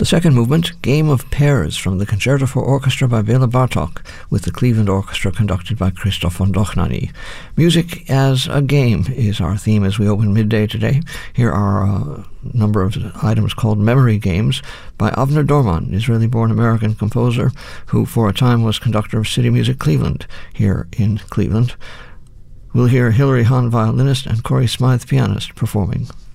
The second movement, Game of Pairs, from the Concerto for Orchestra by Bela Bartok, with the Cleveland Orchestra conducted by Christoph von Dochnany. Music as a game is our theme as we open midday today. Here are a number of items called Memory Games by Avner Dorman, an Israeli-born American composer who for a time was conductor of City Music Cleveland here in Cleveland. We'll hear Hilary Hahn, violinist, and Corey Smythe, pianist, performing.